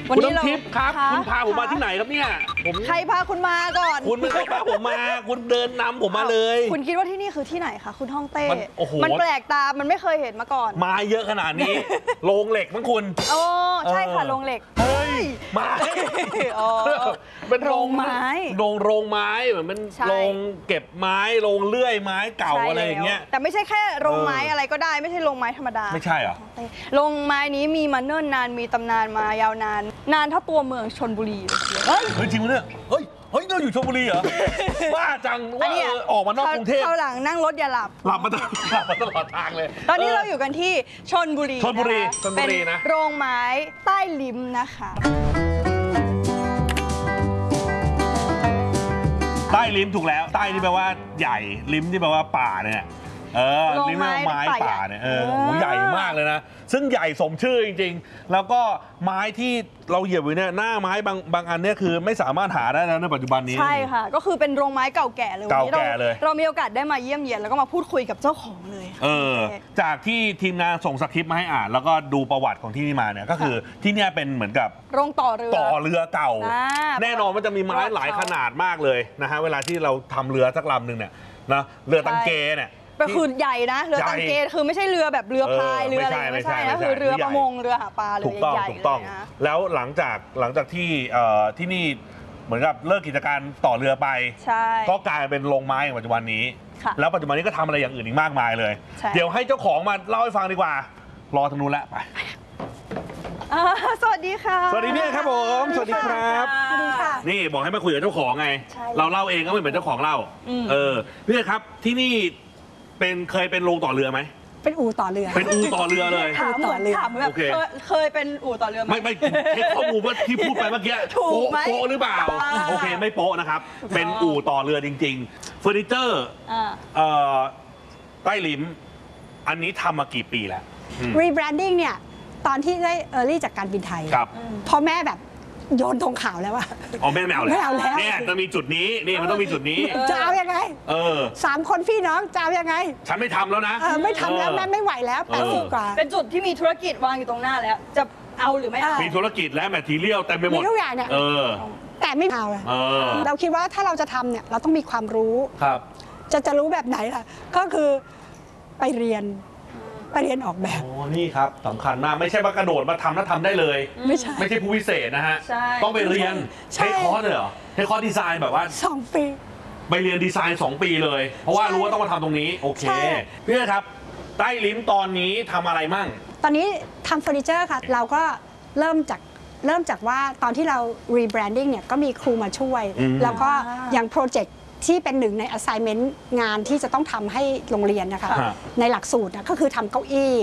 วันนี้เราทิพย์ครับคุณพาผมมาที่ไหนครับเนี่ยใครพาคุณมาก่อนคุณไม่เคยพาผมมาคุณเดินนำผมมาเลยคุณคิดว่าที่นี่คือที่ไหนคะคุณฮ่องเต้โอ้โหมันแปลกตามันไม่เคยเห็นมาก่อนมาเยอะขนาดนี้ โรงเหล็กมั้งคุณโอ้ใช่ค่ะโรงเหล็กเฮ้ยมา เป็นโรงไม้เหมือนเป็นโรงเก็บไม้โรงเลื่อยไม้เก่าอะไรอย่างเงี้ยแต่ไม่ใช่แค่โรงไม้อะไรก็ได้ไม่ใช่โรงไม้ธรรมดาไม่ใช่เหรอโรงไม้นี้มีมาเนิ่นนานมีตำนานมายาวนานเท่าตัวเมืองชลบุรีเฮ้ยจริงไหมเนี่ยเฮ้ยเราอยู่ชลบุรีเหรอบ้าจังว่าออกมานอกกรุงเทพคราวหลังนั่งรถอย่าหลับมาตลอดทางเลยตอนนี้เราอยู่กันที่ชลบุรีเป็นโรงไม้ใต้ลิ้มนะคะใต้ลิ้มถูกแล้วใต้นี่แปลว่าใหญ่ลิ้มที่แปลว่าป่าเนี่ยลิ้มไม้ป่าเนี่ยโอ้โหใหญ่มากเลยนะซึ่งใหญ่สมชื่อจริงๆแล้วก็ไม้ที่เราเหยียบอยู่เนี่ยหน้าไม้บางอันเนี่ยคือไม่สามารถหาได้แล้วในปัจจุบันนี้ใช่ค่ะก็คือเป็นโรงไม้เก่าแก่เลยวันนี้เรามีโอกาสได้มาเยี่ยมเยียนแล้วก็มาพูดคุยกับเจ้าของเลยจากที่ทีมงานส่งสคริปต์มาให้อ่านแล้วก็ดูประวัติของที่นี่มาเนี่ยก็คือที่นี่เป็นเหมือนกับโรงต่อเรือเก่าแน่นอนมันจะมีไม้หลายขนาดมากเลยนะฮะเวลาที่เราทำเรือสักลำหนึ่งเนี่ยนะเรือตังเกเนี่ยคือใหญ่นะเรือตังเกคือไม่ใช่เรือแบบเรือพายเรืออะไรไม่ใช่นะคือเรือประมงเรือหาปลาเรือใหญ่ถูกต้องแล้วหลังจากที่นี่เหมือนกับเลิกกิจการต่อเรือไปก็กลายเป็นโรงไม้ในปัจจุบันนี้แล้วปัจจุบันนี้ก็ทำอะไรอย่างอื่นอีกมากมายเลยเดี๋ยวให้เจ้าของมาเล่าให้ฟังดีกว่ารอทางนู้นแล้วไปสวัสดีค่ะสวัสดีพี่ครับผมสวัสดีครับสวัสดีค่ะนี่บอกให้มาคุยกับเจ้าของไงเราเล่าเองก็ไม่เหมือนเจ้าของเล่าพี่ครับที่นี่เคยเป็นโรงต่อเรือไหมเป็นอู่ต่อเรือเป็นอู่ต่อเรือเลยถามแบบเคยเป็นอู่ต่อเรือไหมไม่เช็คข้อมูลว่าที่พูดไปเมื่อกี้โป๊ะหรือเปล่าโอเคไม่โป๊ะนะครับเป็นอู่ต่อเรือจริงๆเฟอร์นิเจอร์ใต้ลิ้มอันนี้ทำมากี่ปีแล้วรีแบรนดิ้งเนี่ยตอนที่ได้จากการบินไทยพอแม่แบบโยนธงขาวแล้วว่าแม่ไม่เอาแล้วเนี่ยจะมีจุดนี้นี่มันต้องมีจุดนี้จะเอายังไง3 คนพี่น้องจะเอายังไงฉันไม่ทำแล้วนะไม่ทำแล้วแม่ไม่ไหวแล้ว80 กว่าเป็นจุดที่มีธุรกิจวางอยู่ตรงหน้าแล้วจะเอาหรือไม่เอามีธุรกิจและแมททีเรียลเต็มไปหมดมีทุกอย่างเนี่ยแต่ไม่เอาเราคิดว่าถ้าเราจะทำเนี่ยเราต้องมีความรู้จะรู้แบบไหนล่ะก็คือไปเรียนออกแบบนี่ครับสำคัญมากไม่ใช่ว่ากระโดดมาทำแล้วทำได้เลยไม่ใช่ผู้พิเศษนะฮะต้องไปเรียนเทคคอร์สเลยเหรอเทคคอร์สดีไซน์แบบว่า 2 ปีไปเรียนดีไซน์2 ปีเลยเพราะว่ารู้ว่าต้องมาทำตรงนี้โอเคพี่ครับใต้ลิ้มตอนนี้ทำอะไรมั่งตอนนี้ทำเฟอร์นิเจอร์ค่ะเราก็เริ่มจากว่าตอนที่เรารีแบรนดิ้งเนี่ยก็มีครูมาช่วยแล้วก็อย่างโปรเจกต์ที่เป็นหนึ่งใน assignment งานที่จะต้องทำให้โรงเรียนนะคะในหลักสูตรก็คือทำเก้าอี้